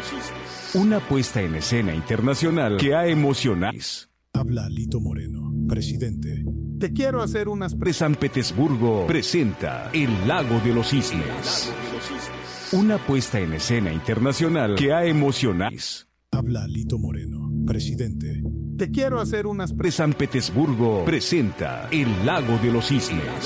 Una puesta en escena internacional que ha emocionado. Habla Lito Moreno, presidente. Te quiero hacer unas San Petersburgo presenta El Lago de los Cisnes. Una puesta en escena internacional que ha emocionado. Habla Lito Moreno, presidente. Te quiero hacer unas San Petersburgo presenta El Lago de los Cisnes.